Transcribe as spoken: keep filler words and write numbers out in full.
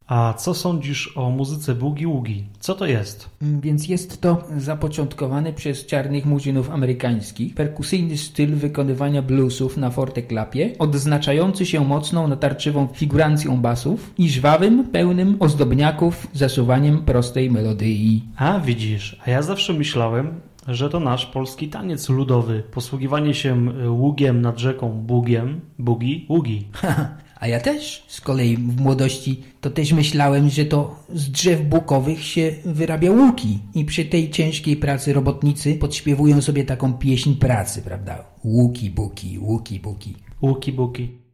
A co sądzisz o muzyce boogie-woogie? Co to jest? Więc jest to zapoczątkowany przez czarnych murzynów amerykańskich perkusyjny styl wykonywania bluesów na forteklapie, odznaczający się mocną natarczywą figurancją basów i żwawym, pełnym ozdobniaków zasuwaniem prostej melodii. A widzisz, a ja zawsze myślałem, że to nasz polski taniec ludowy. Posługiwanie się ługiem nad rzeką bugiem, boogie, woogie. A ja też z kolei w młodości to też myślałem, że to z drzew bukowych się wyrabia łuki i przy tej ciężkiej pracy robotnicy podśpiewują sobie taką pieśń pracy, prawda? Łuki, buki, łuki, buki. Łuki, buki.